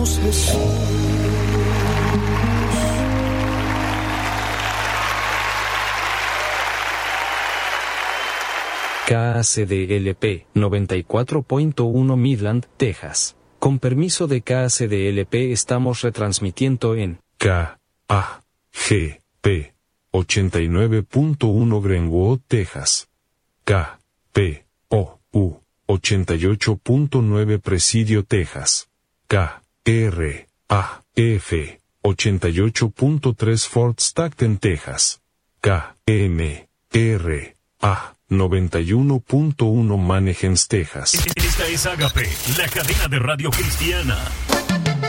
amamos, Jesús. KACDLP 94.1 Midland, Texas. Con permiso de KACDLP estamos retransmitiendo en KAGP 89.1 Greenwood, Texas. KPOU 88.9 Presidio, Texas. KRAF 88.3 Fort Stockton, Texas. KMRA 91.1 Manheim, Texas. Esta es Agape, la cadena de radio cristiana.